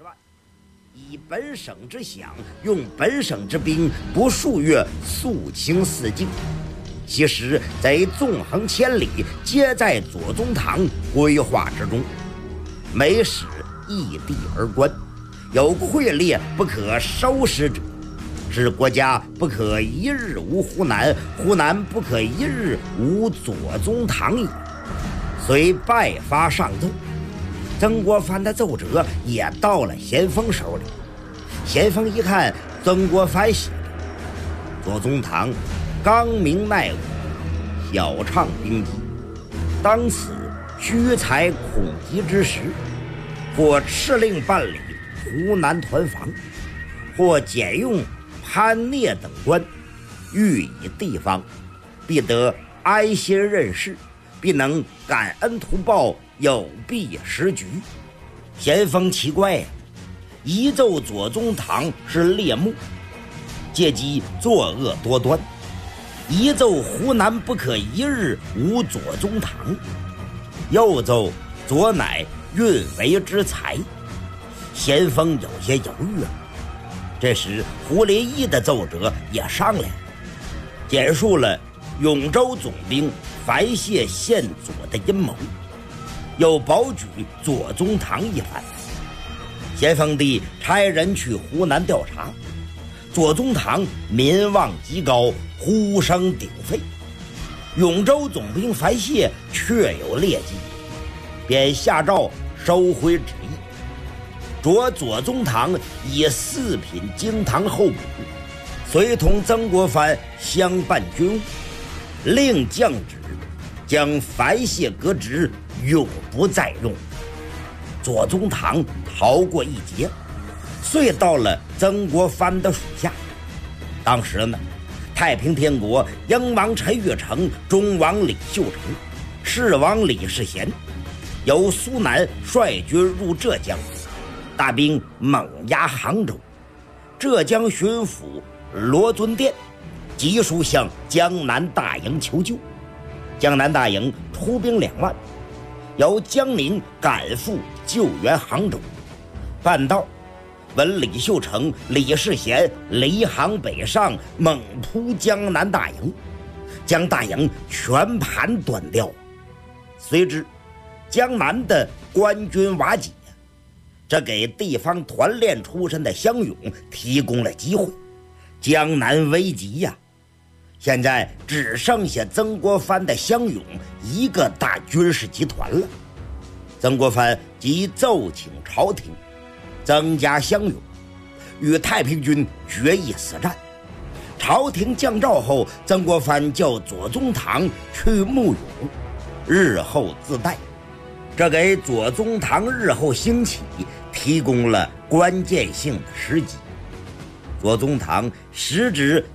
万，以本省之饷，用本省之兵，不数月肃清四境。其实贼纵横千里，皆在左宗棠规划之中。每使异地而观，有溃裂不可收拾者，是国家不可一日无湖南，湖南不可一日无左宗棠也。遂拜发上奏。曾国藩的奏折也到了咸丰手里。咸丰一看曾国藩写的：左宗棠刚明耐武，晓畅兵机，当此虚才恐急之时，或敕令办理湖南团防，或检用潘聂等官，欲以地方，必得安心任事，必能感恩图报，有弊时局。咸丰奇怪呀，一奏左宗棠是猎目，借机作恶多端；一奏湖南不可一日无左宗棠，又奏左乃运为之才。咸丰有些犹豫了。这时胡林翼的奏折也上来了，简述了永州总兵樊谢陷左的阴谋，又保举左宗棠一番。咸丰帝差人去湖南调查，左宗棠民望极高，呼声鼎沸。永州总兵樊谢确有劣迹，便下诏收回旨意，着左宗棠以4品京堂候补，随同曾国藩相伴军务，令降旨将樊谢革职，永不再用。左宗棠逃过一劫，遂到了曾国藩的属下。当时呢，太平天国英王陈玉成、忠王李秀成、世王李世贤由苏南率军入浙江，大兵猛压杭州。浙江巡抚罗尊殿急书向江南大营求救，江南大营出兵2万，由江宁赶赴救援杭州。半道闻李秀成、李世贤离杭北上，猛扑江南大营，将大营全盘端掉。随之江南的官军瓦解，这给地方团练出身的乡勇提供了机会。江南危急呀，现在只剩下曾国藩的乡勇一个大军事集团了。曾国藩即奏请朝廷增加乡勇，与太平军决一死战。朝廷降诏后，曾国藩叫左宗棠去募勇，日后自带。这给左宗棠日后兴起提供了关键性的时机。左宗棠时值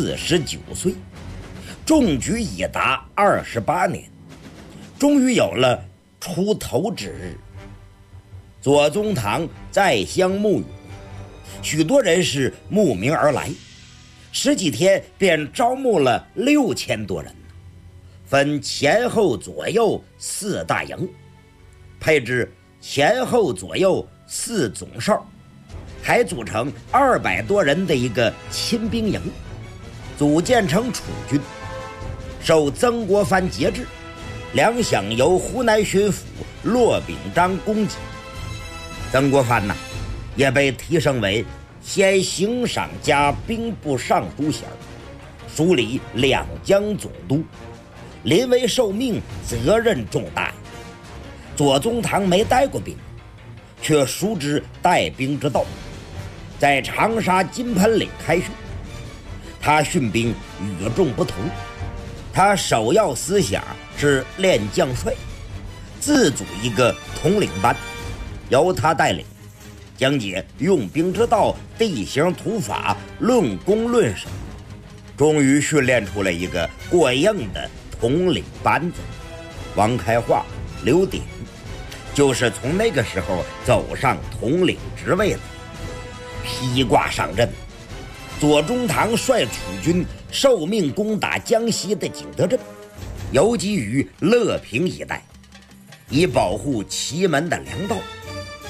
49岁，中举已达28年，终于有了出头之日。左宗棠在乡募勇，许多人是慕名而来，10几天便招募了6000多人，分前后左右4大营，配置前后左右4总哨，还组成200多人的一个亲兵营，组建成储军，受曾国藩节制，粮饷由湖南巡抚骆秉章供给。曾国藩也被提升为先行赏加兵部尚书衔，署理2江总督，临危受命，责任重大。左宗棠没带过兵，却熟知带兵之道，在长沙金盆岭开训。他训兵与众不同，他首要思想是练将帅，自组一个统领班，由他带领，讲解用兵之道、地形图法，论功论守，终于训练出了一个过硬的统领班子。王开化、刘典就是从那个时候走上统领职位的。披挂上阵，左宗棠率楚军受命攻打江西的景德镇，游击于乐平一带，以保护祁门的粮道。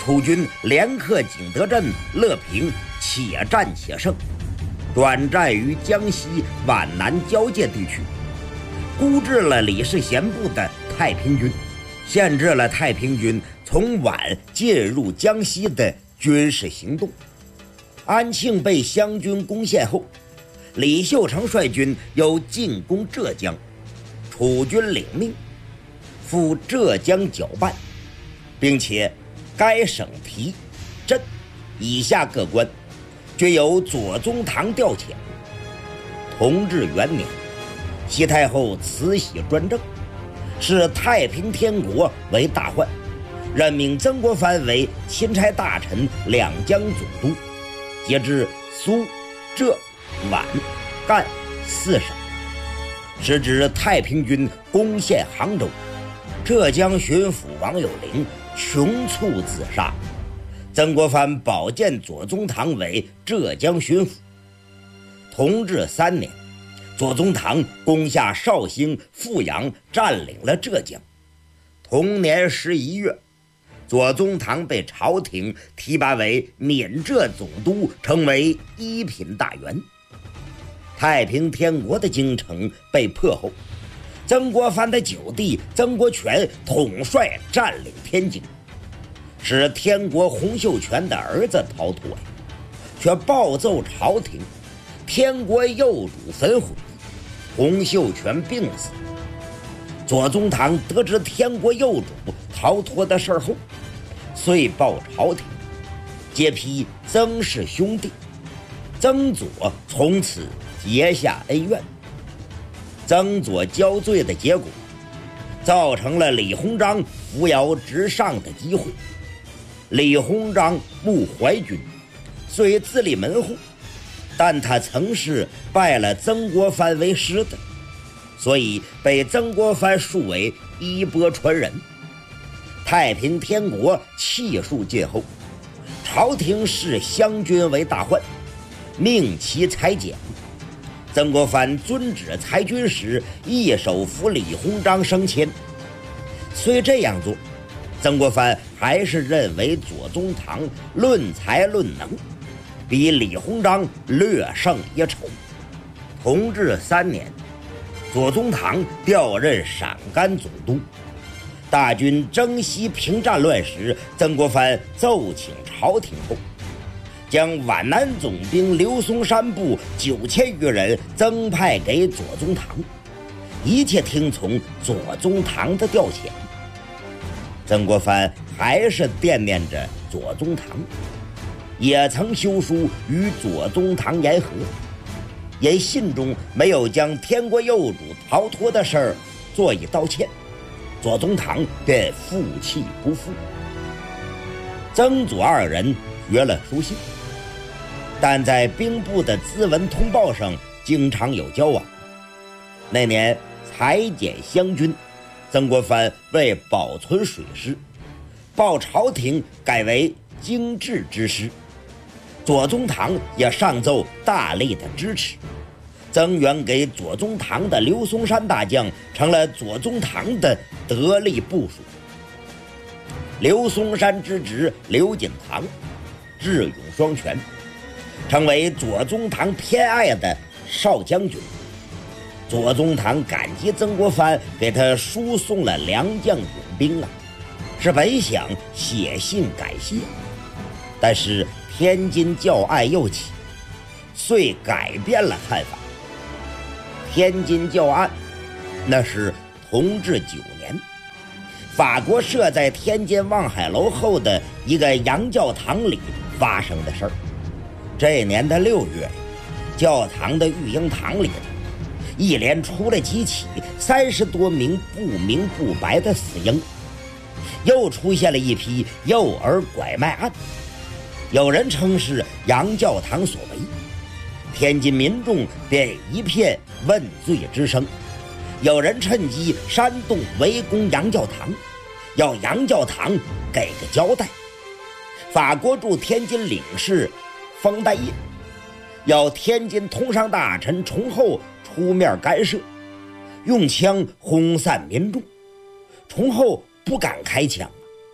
楚军连克景德镇、乐平，且战且胜，转战于江西皖南交界地区，孤置了李世贤部的太平军，限制了太平军从皖进入江西的军事行动。安庆被湘军攻陷后，李秀成率军又进攻浙江，楚军领命赴浙江搅拌，并且该省提、镇以下各官均由左宗棠调遣。同治元年，西太后慈禧专政，视太平天国为大患，任命曾国藩为钦差大臣、两江总督，节制苏、浙、皖、赣4省，时值太平军攻陷杭州，浙江巡抚王有龄穷促自杀，曾国藩保荐左宗棠为浙江巡抚。同治3年，左宗棠攻下绍兴、阜阳，占领了浙江。同年11月，左宗棠被朝廷提拔为闽浙总督，成为一品大员。太平天国的京城被破后，曾国藩的九弟曾国荃统帅占领天津，使天国洪秀全的儿子逃脱，却暴奏朝廷，天国幼主焚毁，洪秀全病死。左宗棠得知天国幼主逃脱的事后，遂报朝廷，揭批曾氏兄弟，曾左从此结下恩怨。曾左交罪的结果，造成了李鸿章扶摇直上的机会。李鸿章慕淮军，虽自立门户，但他曾是拜了曾国藩为师的，所以被曾国藩树为衣钵传人。太平天国气数尽后，朝廷视湘军为大患，命其裁减。曾国藩遵旨裁军时，一手扶李鸿章升迁。虽这样做，曾国藩还是认为左宗棠论才论能，比李鸿章略胜一筹。同治3年，左宗棠调任陕甘总督。大军征西平战乱时，曾国藩奏请朝廷后，将皖南总兵刘松山部9000余人增派给左宗棠，一切听从左宗棠的调遣。曾国藩还是惦念着左宗棠，也曾修书与左宗棠言和，因信中没有将天国幼主逃脱的事儿作以道歉，左宗棠便负气不复。曾左二人约了书信，但在兵部的咨文通报上经常有交往。那年裁减湘军，曾国藩为保存水师，报朝廷改为精制之师，左宗棠也上奏大力的支持。增援给左宗棠的刘松山大将成了左宗棠的得力部属。刘松山之侄刘锦堂智勇双全，成为左宗棠偏爱的少将军。左宗棠感激曾国藩给他输送了良将勇兵是本想写信感谢，但是天津教案又起，遂改变了看法。天津教案那是同治9年，法国设在天津望海楼后的一个洋教堂里发生的事儿。这年的6月，教堂的育婴堂里一连出了几起30多名不明不白的死婴，又出现了一批幼儿拐卖案，有人称是洋教堂所为，天津民众便一片问罪之声，有人趁机煽动围攻洋教堂，要洋教堂给个交代。法国驻天津领事方岱业要天津通商大臣崇厚出面干涉，用枪轰散民众。崇厚不敢开枪，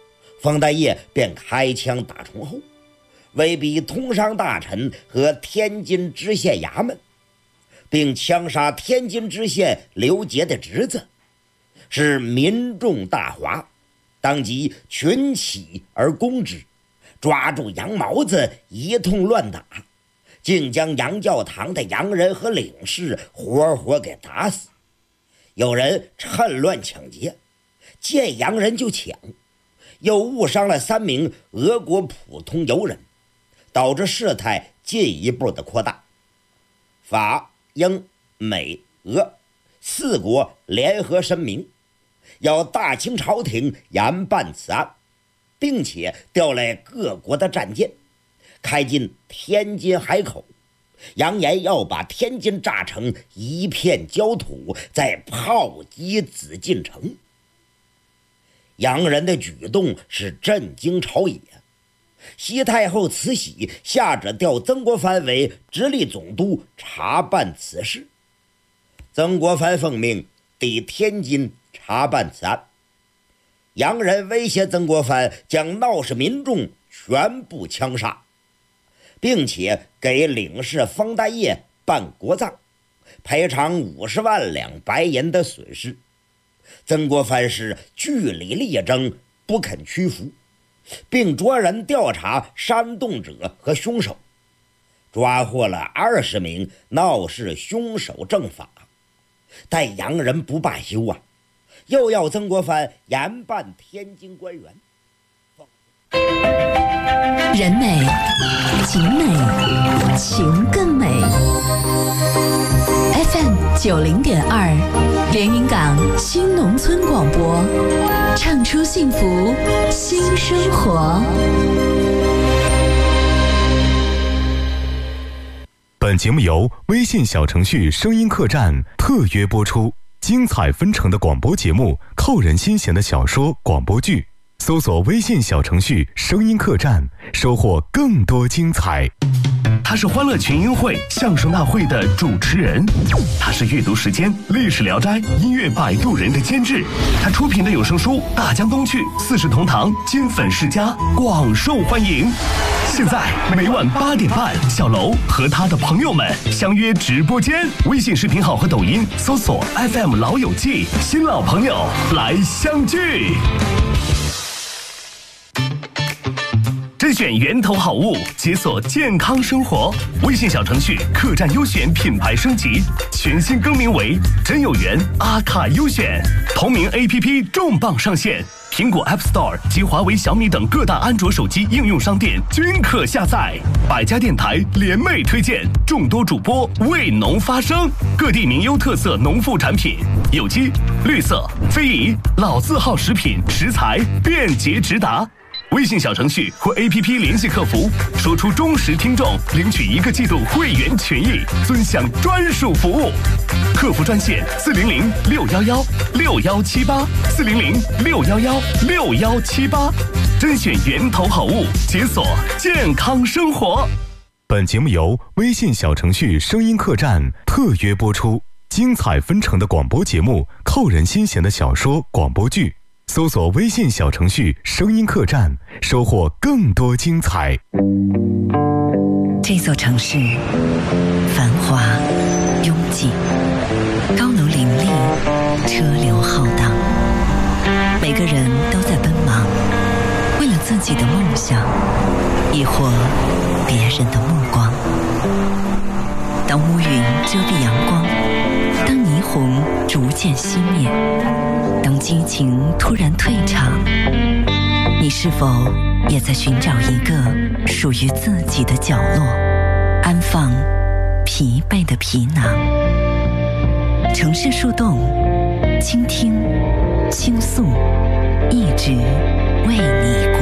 方大业便开枪打崇后，威逼通商大臣和天津知县衙门，并枪杀天津知县刘杰的侄子，使民众大哗，当即群起而攻之，抓住杨毛子一通乱打，竟将杨教堂的洋人和领事活活给打死。有人趁乱抢劫，见洋人就抢，又误伤了3名俄国普通游人，导致事态进一步的扩大。法、英、美、俄4国联合声明，要大清朝廷严办此案，并且调来各国的战舰，开进天津海口，扬言要把天津炸成一片焦土，再炮击紫禁城。洋人的举动是震惊朝野，西太后慈禧下旨调曾国藩为直隶总督查办此事。曾国藩奉命抵天津查办此案。洋人威胁曾国藩将闹事民众全部枪杀，并且给领事方大业办国葬，赔偿50万两白银的损失。曾国藩是据理力争，不肯屈服，并着人调查煽动者和凶手，抓获了20名闹事凶手正法。但洋人不罢休啊，又要曾国藩严办天津官员。 人美景美情更美。 FM 90.2连云港新农村广播，唱出幸福新生活。 本节目由微信小程序声音客栈特约播出，精彩纷呈的广播节目，扣人心弦的小说广播剧，搜索微信小程序声音客栈，收获更多精彩。 他是欢乐群英会相声大会的主持人，他是阅读时间历史聊斋音乐摆渡人的监制，他出品的有声书《大江东去》4世同堂金粉世家广受欢迎。现在每晚8点半，小楼和他的朋友们相约直播间，微信视频号和抖音搜索 FM 老友记，新老朋友来相聚。甄选源头好物，解锁健康生活。微信小程序客栈优选品牌升级，全新更名为真有缘阿卡优选。同名 APP 重磅上线，苹果 App Store 及华为、小米等各大安卓手机应用商店均可下载。百家电台联袂推荐，众多主播为农发声，各地名优特色农副产品，有机、绿色、非遗、老字号食品食材便捷直达。微信小程序或 APP 联系客服，说出忠实听众领取1个季度会员权益，尊享专属服务。客服专线400-611-6178，400-611-6178，甄选源头好物，解锁健康生活。 本节目由微信小程序声音客栈特约播出，精彩纷呈的广播节目，扣人心弦的小说广播剧，搜索微信小程序声音客栈，收获更多精彩。 这座城市繁华拥挤，高楼林立，车流浩荡，每个人都在奔忙，为了自己的梦想，亦或别人的目光。当乌云遮蔽阳光，当霓虹逐渐熄灭，当激情突然退场，你是否也在寻找一个属于自己的角落，安放疲惫的皮囊？城市树洞，倾听，倾诉，一直为你